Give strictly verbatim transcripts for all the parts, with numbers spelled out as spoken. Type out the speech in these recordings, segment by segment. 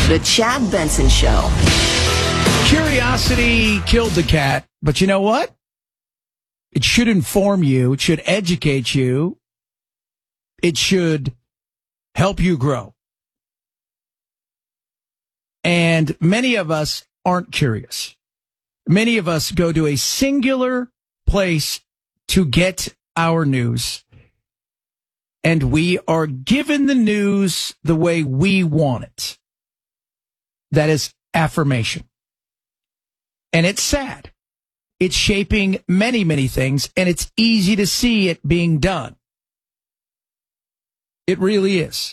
The Chad Benson Show. Curiosity killed the cat, but you know what? It should inform you. It should educate you. It should help you grow. And many of us aren't curious. Many of us go to a singular place to get our news. And we are given the news the way we want it. That is affirmation. And it's sad. It's shaping many, many things, and it's easy to see it being done. It really is.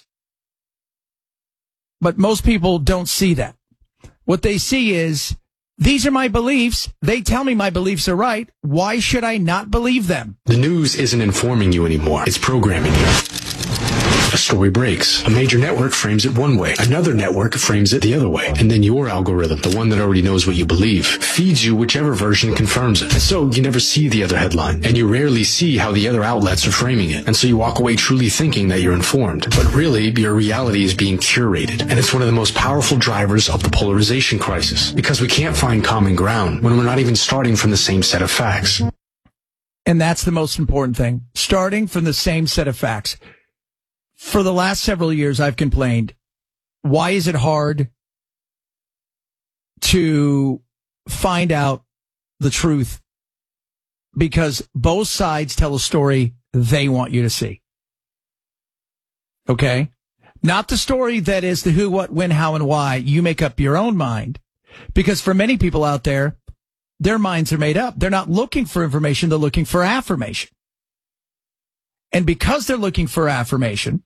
But most people don't see that. What they see is, these are my beliefs. They tell me my beliefs are right. Why should I not believe them? The news isn't informing you anymore. It's programming you. A story breaks. A major network frames it one way. Another network frames it the other way. And then your algorithm, the one that already knows what you believe, feeds you whichever version confirms it. And so you never see the other headline. And you rarely see how the other outlets are framing it. And so you walk away truly thinking that you're informed. But really, your reality is being curated. And it's one of the most powerful drivers of the polarization crisis. Because we can't find common ground when we're not even starting from the same set of facts. And that's the most important thing. Starting from the same set of facts. For the last several years, I've complained, why is it hard to find out the truth? Because both sides tell a story they want you to see. Okay? Not the story that is the who, what, when, how, and why. You make up your own mind. Because for many people out there, their minds are made up. They're not looking for information. They're looking for affirmation. And because they're looking for affirmation,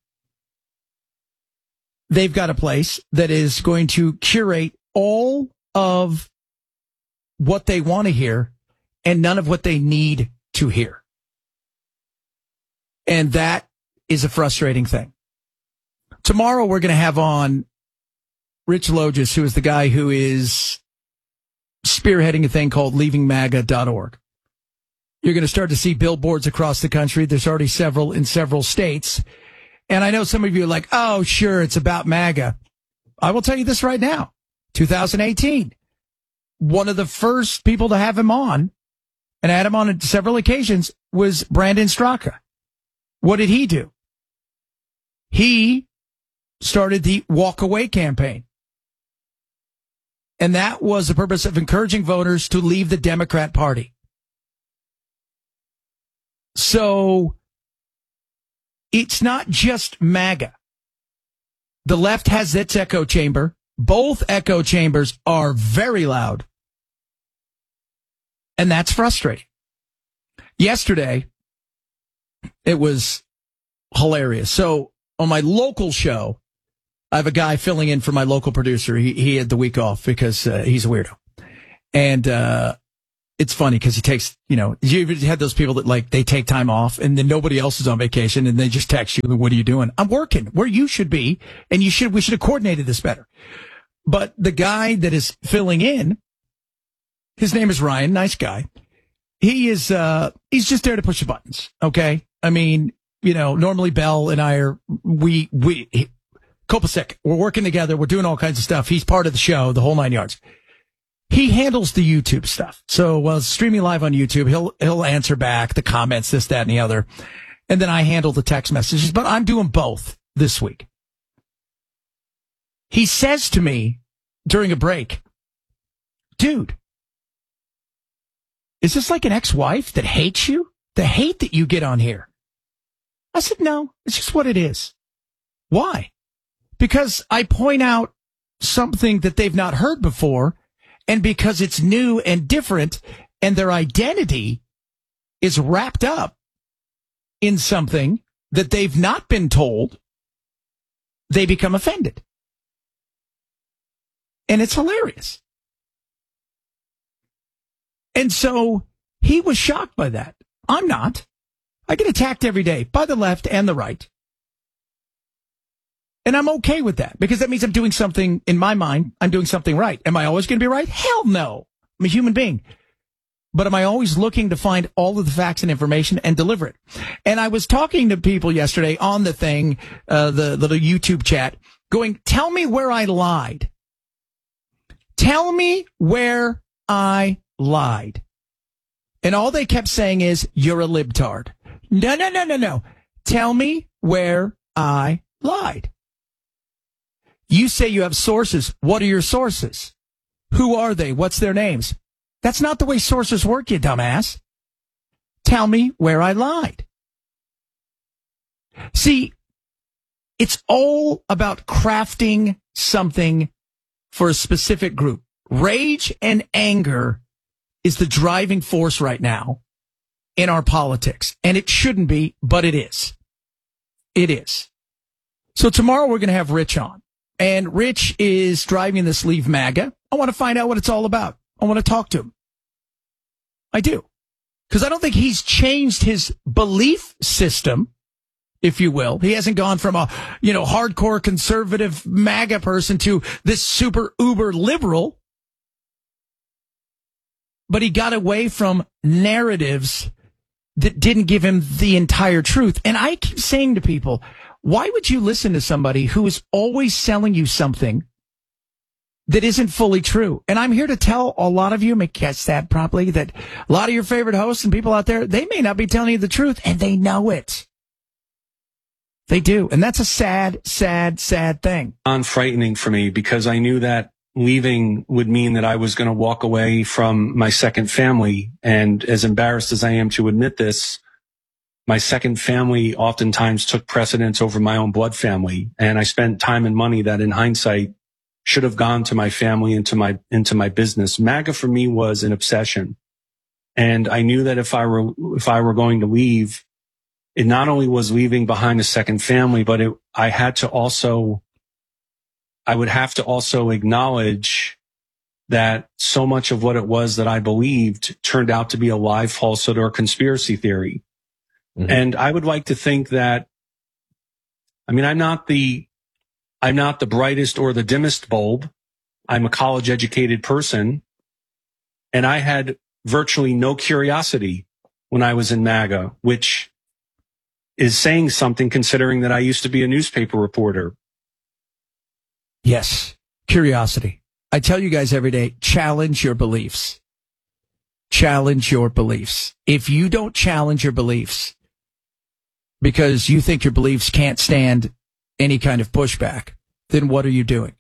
they've got a place that is going to curate all of what they want to hear and none of what they need to hear. And that is a frustrating thing. Tomorrow we're going to have on Rich Logis, who is the guy who is spearheading a thing called leaving maga dot org. You're going to start to see billboards across the country. There's already several in several states. And I know some of you are like, oh, sure, it's about MAGA. I will tell you this right now. two thousand eighteen, one of the first people to have him on, and I had him on on several occasions, was Brandon Straka. What did he do? He started the Walk Away campaign. And that was the purpose of encouraging voters to leave the Democrat Party. So it's not just MAGA. The left has its echo chamber. Both echo chambers are very loud. And that's frustrating. Yesterday, it was hilarious. So on my local show, I have a guy filling in for my local producer. He, he had the week off because uh, he's a weirdo. And, uh, it's funny because he takes, you know, you had those people that like, they take time off and then nobody else is on vacation and they just text you, what are you doing? I'm working where you should be. And you should, we should have coordinated this better. But the guy that is filling in, his name is Ryan, nice guy. He is, uh, he's just there to push the buttons. Okay. I mean, you know, normally Bell and I are, we, we, he, Kopasek, we're working together. We're doing all kinds of stuff. He's part of the show, the whole nine yards. He handles the YouTube stuff. So while it's streaming live on YouTube, he'll, he'll answer back the comments, this, that, and the other. And then I handle the text messages, but I'm doing both this week. He says to me during a break, dude, is this like an ex-wife that hates you? The hate that you get on here? I said, no, it's just what it is. Why? Because I point out something that they've not heard before. And because it's new and different and their identity is wrapped up in something that they've not been told, they become offended. And it's hilarious. And so he was shocked by that. I'm not. I get attacked every day by the left and the right. And I'm okay with that because that means I'm doing something, in my mind, I'm doing something right. Am I always going to be right? Hell no. I'm a human being. But am I always looking to find all of the facts and information and deliver it? And I was talking to people yesterday on the thing, uh, the little YouTube chat, going, tell me where I lied. Tell me where I lied. And all they kept saying is, you're a libtard. No, no, no, no, no. Tell me where I lied. You say you have sources. What are your sources? Who are they? What's their names? That's not the way sources work, you dumbass. Tell me where I lied. See, it's all about crafting something for a specific group. Rage and anger is the driving force right now in our politics. And it shouldn't be, but it is. It is. So tomorrow we're going to have Rich on. And Rich is driving this Leave MAGA. I want to find out what it's all about. I want to talk to him. I do. Because I don't think he's changed his belief system, if you will. He hasn't gone from a, you know, hardcore conservative MAGA person to this super uber liberal. But he got away from narratives that didn't give him the entire truth. And I keep saying to people, why would you listen to somebody who is always selling you something that isn't fully true? And I'm here to tell a lot of you, may catch that properly, that a lot of your favorite hosts and people out there, they may not be telling you the truth, and they know it. They do. And that's a sad, sad, sad thing. Unfrightening for me, because I knew that leaving would mean that I was going to walk away from my second family. And as embarrassed as I am to admit this, my second family oftentimes took precedence over my own blood family. And I spent time and money that in hindsight should have gone to my family and to my, into my business. MAGA for me was an obsession. And I knew that if I were, if I were going to leave, it not only was leaving behind a second family, but it, I had to also, I would have to also acknowledge that so much of what it was that I believed turned out to be a lie, falsehood, or conspiracy theory. Mm-hmm. And I would like to think that, I mean, I'm not the, I'm not the brightest or the dimmest bulb. I'm a college educated person, and I had virtually no curiosity when I was in MAGA, which is saying something considering that I used to be a newspaper reporter. Yes, curiosity. I tell you guys every day, challenge your beliefs. Challenge your beliefs. If you don't challenge your beliefs because you think your beliefs can't stand any kind of pushback, then what are you doing?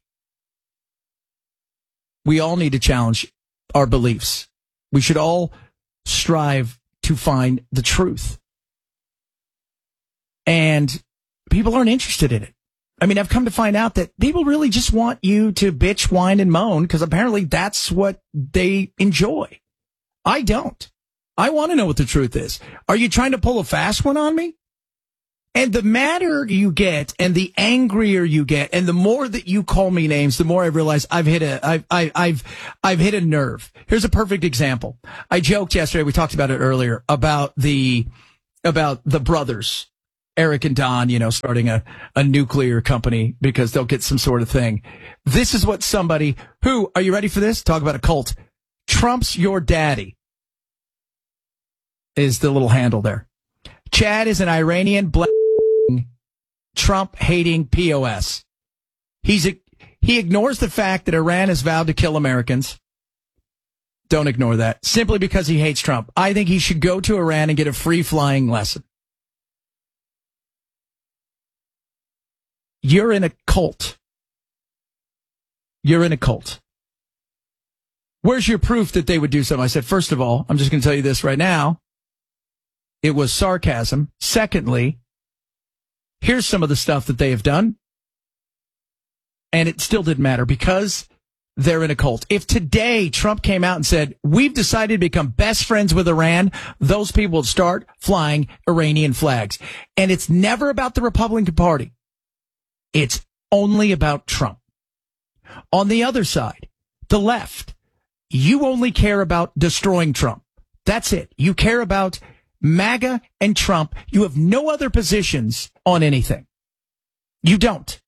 We all need to challenge our beliefs. We should all strive to find the truth. And people aren't interested in it. I mean, I've come to find out that people really just want you to bitch, whine, and moan because apparently that's what they enjoy. I don't. I want to know what the truth is. Are you trying to pull a fast one on me? And the madder you get and the angrier you get and the more that you call me names, the more I realize I've hit a, I've, I, I've, I've hit a nerve. Here's a perfect example. I joked yesterday, we talked about it earlier, about the, about the brothers, Eric and Don, you know, starting a, a nuclear company because they'll get some sort of thing. This is what somebody who, are you ready for this? Talk about a cult. Trump's your daddy is the little handle there. Chad is an Iranian black Trump hating P O S. He's a, he ignores the fact that Iran has vowed to kill Americans. Don't ignore that. Simply because he hates Trump. I think he should go to Iran and get a free flying lesson. You're in a cult. You're in a cult. Where's your proof that they would do something? I said, first of all, I'm just going to tell you this right now. It was sarcasm. Secondly, here's some of the stuff that they have done. And it still didn't matter because they're in a cult. If today Trump came out and said, we've decided to become best friends with Iran, those people would start flying Iranian flags. And it's never about the Republican Party. It's only about Trump. On the other side, the left, you only care about destroying Trump. That's it. You care about MAGA and Trump. You have no other positions on anything. You don't.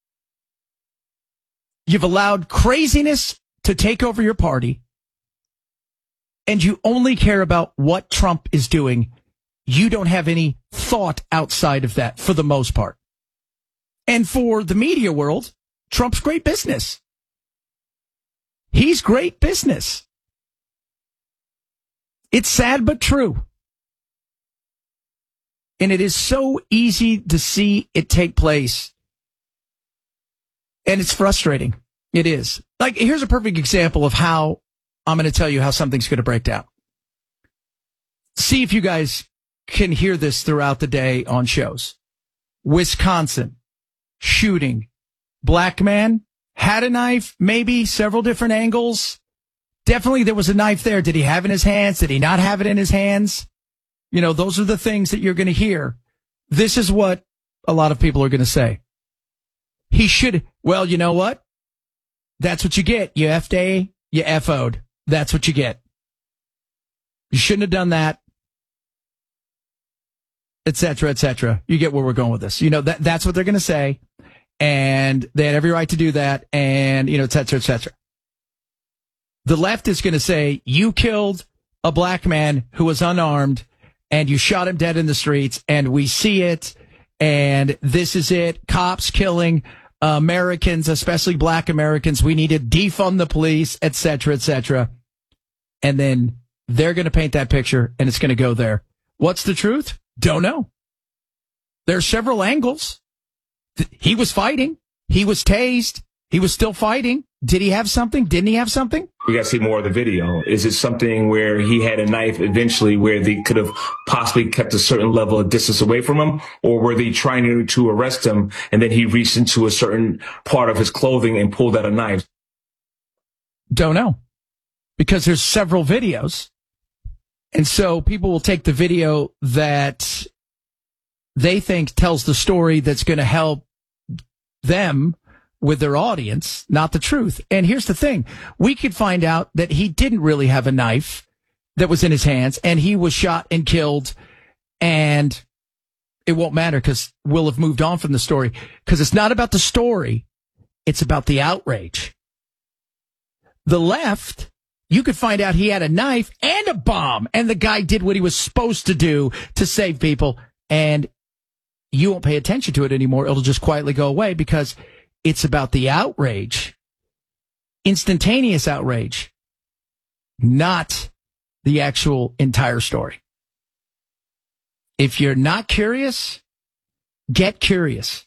You've allowed craziness to take over your party, and you only care about what Trump is doing. You don't have any thought outside of that for the most part. And for the media world, Trump's great business. He's great business. It's sad but true. And it is so easy to see it take place. And it's frustrating. It is. Like, here's a perfect example of how I'm going to tell you how something's going to break down. See if you guys can hear this throughout the day on shows. Wisconsin, shooting, black man, had a knife, maybe several different angles. Definitely there was a knife there. Did he have it in his hands? Did he not have it in his hands? You know, those are the things that you're going to hear. This is what a lot of people are going to say. He should, well, you know what? That's what you get. You F A, you F O'd. That's what you get. You shouldn't have done that. Et cetera, et cetera. You get where we're going with this. You know, that that's what they're going to say. And they had every right to do that. And, you know, et cetera, et cetera. The left is going to say, you killed a black man who was unarmed and you shot him dead in the streets and we see it. And this is it. Cops killing Americans, especially black Americans. We need to defund the police, et cetera, et cetera. And then they're going to paint that picture and it's going to go there. What's the truth? Don't know. There are several angles. He was fighting. He was tased. He was still fighting. Did he have something? Didn't he have something? We got to see more of the video. Is it something where he had a knife eventually where they could have possibly kept a certain level of distance away from him? Or were they trying to, to arrest him and then he reached into a certain part of his clothing and pulled out a knife? Don't know. Because there's several videos. And so people will take the video that they think tells the story that's going to help them with their audience, not the truth. And here's the thing. We could find out that he didn't really have a knife that was in his hands and he was shot and killed and it won't matter because we'll have moved on from the story because it's not about the story. It's about the outrage. The left, you could find out he had a knife and a bomb and the guy did what he was supposed to do to save people and you won't pay attention to it anymore. It'll just quietly go away because it's about the outrage, instantaneous outrage, not the actual entire story. If you're not curious, get curious.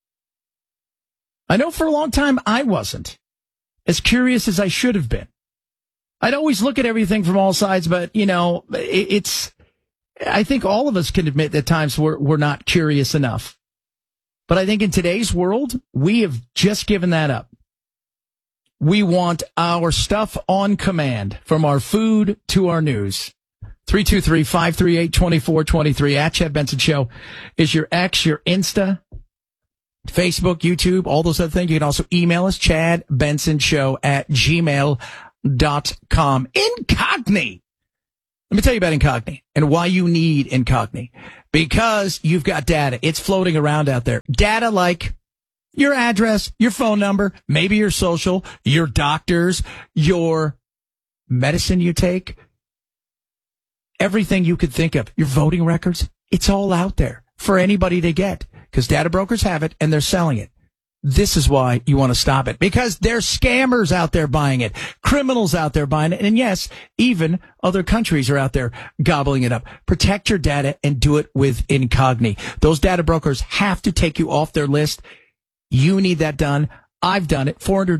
I know for a long time I wasn't as curious as I should have been. I'd always look at everything from all sides, but, you know, it's, I think all of us can admit that times we're, we're not curious enough. But I think in today's world, we have just given that up. We want our stuff on command, from our food to our news. three two three, five three eight, two four two three at Chad Benson Show is your X, your Insta, Facebook, YouTube, all those other things. You can also email us, chad benson show at gmail dot com. Incogni. Let me tell you about Incogni and why you need Incogni. Because you've got data. It's floating around out there. Data like your address, your phone number, maybe your social, your doctors, your medicine you take, everything you could think of, your voting records. It's all out there for anybody to get because data brokers have it and they're selling it. This is why you want to stop it, because there's scammers out there buying it, criminals out there buying it, and yes, even other countries are out there gobbling it up. Protect your data and do it with Incogni. Those data brokers have to take you off their list. You need that done. I've done it. four hundred